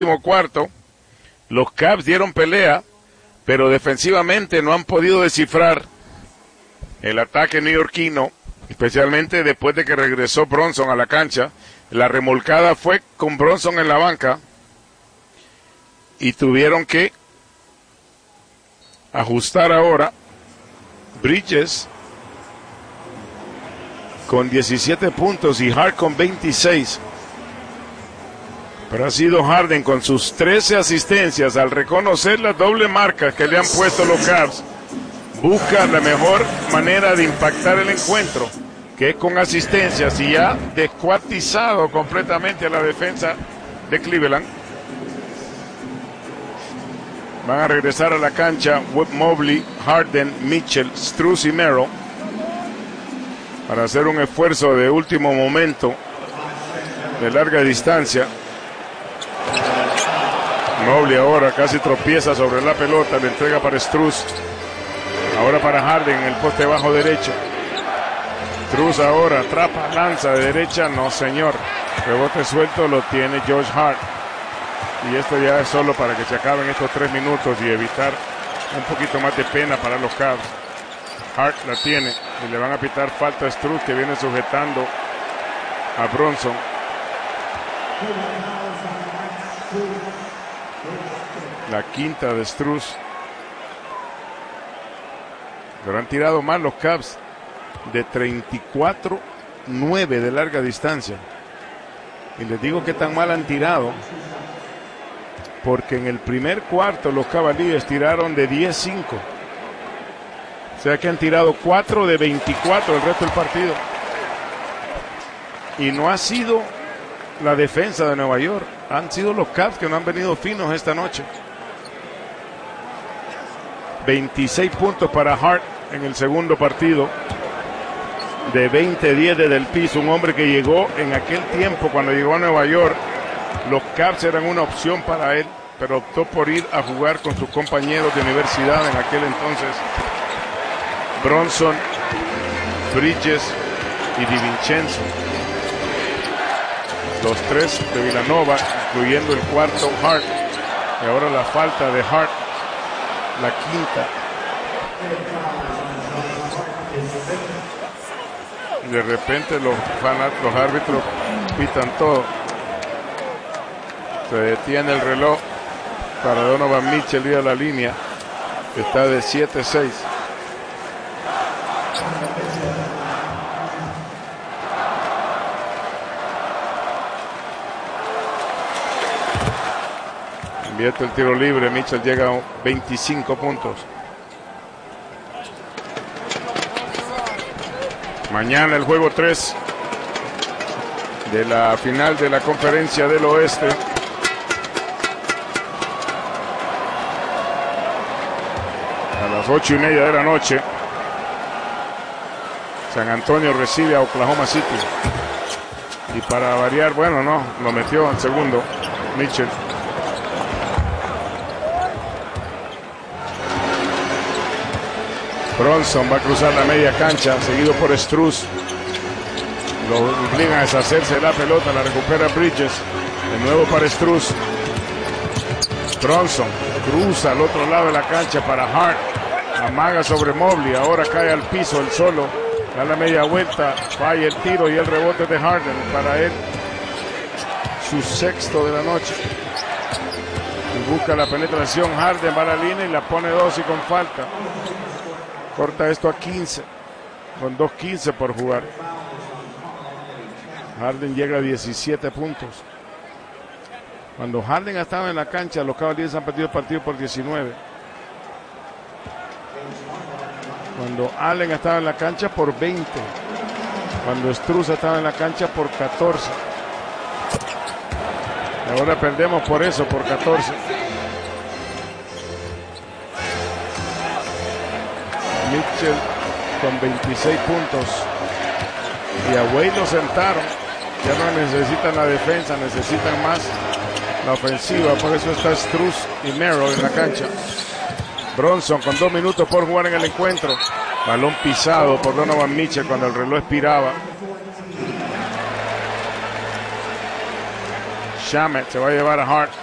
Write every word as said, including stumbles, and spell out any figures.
último cuarto, los Cavs dieron pelea, pero defensivamente no han podido descifrar el ataque neoyorquino, especialmente después de que regresó Brunson a la cancha. La remolcada fue con Brunson en la banca y tuvieron que ajustar ahora. Bridges con diecisiete puntos y Hart con veintiséis. Pero ha sido Harden con sus trece asistencias. Al reconocer las doble marcas que le han puesto los Cavs, busca la mejor manera de impactar el encuentro, que es con asistencias, y ha descuartizado completamente a la defensa de Cleveland. Van a regresar a la cancha Mobley, Harden, Mitchell, Strus y Merrill para hacer un esfuerzo de último momento de larga distancia. Mobley ahora casi tropieza sobre la pelota, le entrega para Strus. Ahora para Harden en el poste bajo derecho. Strus ahora atrapa, lanza de derecha, no señor. Rebote suelto lo tiene Josh Hart. Y esto ya es solo para que se acaben estos tres minutos y evitar un poquito más de pena para los Cavs. Hart la tiene y le van a pitar falta a Strus, que viene sujetando a Brunson. La quinta de Strus. Pero han tirado mal los Cavs de treinta y cuatro nueve de larga distancia. Y les digo que tan mal han tirado porque en el primer cuarto los Cavaliers tiraron de diez cinco. O sea que han tirado cuatro de veinticuatro el resto del partido. Y no ha sido la defensa de Nueva York. Han sido los Cavs que no han venido finos esta noche. veintiséis puntos para Hart en el segundo partido. De veinte diez desde el piso. Un hombre que llegó en aquel tiempo, cuando llegó a Nueva York, los Cavs eran una opción para él, pero optó por ir a jugar con sus compañeros de universidad en aquel entonces. Brunson, Bridges y DiVincenzo. Los tres de Villanova, incluyendo el cuarto Hart. Y ahora la falta de Hart, la quinta. De repente los, los árbitros pitan todo. Se detiene el reloj para Donovan Mitchell ir a la línea. Está de siete seis. Invierte el tiro libre. Mitchell llega a veinticinco puntos. Mañana el juego tres de la final de la Conferencia del Oeste. A las ocho y media de la noche. San Antonio recibe a Oklahoma City. Y para variar, bueno, no, lo metió en segundo Mitchell. Brunson va a cruzar la media cancha, seguido por Strus. Lo obligan a deshacerse de la pelota, la recupera Bridges. De nuevo para Strus. Brunson cruza al otro lado de la cancha para Hart. Amaga sobre Mobley, ahora cae al piso él solo. Da la media vuelta, falla el tiro y el rebote de Harden. Para él, su sexto de la noche. Y busca la penetración, Harden va a la línea y la pone dos y con falta. Corta esto a quince, con dos quince por jugar. Harden llega a diecisiete puntos. Cuando Harden estaba en la cancha, los Cavaliers han perdido el partido por diecinueve. Cuando Allen estaba en la cancha, por veinte. Cuando Strus estaba en la cancha, por catorce. Y ahora perdemos por eso, por catorce. Mitchell con veintiséis puntos. Y a Wade lo sentaron. Ya no necesitan la defensa, necesitan más la ofensiva. Por eso está Strus y Merrill en la cancha. Brunson con dos minutos por jugar en el encuentro. Balón pisado por Donovan Mitchell cuando el reloj expiraba. Shamet se va a llevar a Hart.